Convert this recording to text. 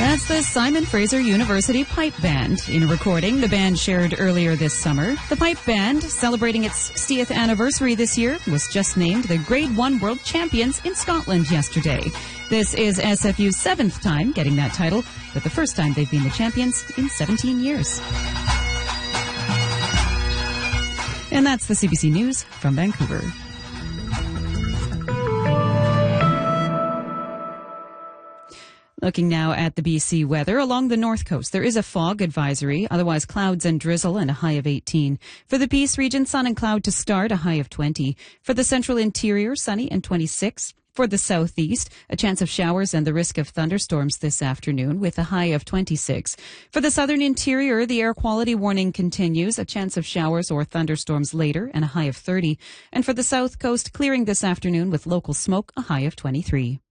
That's the Simon Fraser University Pipe Band. In a recording the band shared earlier this summer, the Pipe Band, celebrating its 60th anniversary this year, was just named the Grade 1 World Champions in Scotland yesterday. This is SFU's 7th time getting that title, but the first time they've been the champions in 17 years. And that's the CBC News from Vancouver. Looking now at the BC weather. Along the north coast, there is a fog advisory, otherwise clouds and drizzle and a high of 18. For the Peace region, sun and cloud to start, a high of 20. For the central interior, sunny and 26. For the southeast, a chance of showers and the risk of thunderstorms this afternoon with a high of 26. For the southern interior, the air quality warning continues, a chance of showers or thunderstorms later and a high of 30. And for the south coast, clearing this afternoon with local smoke, a high of 23.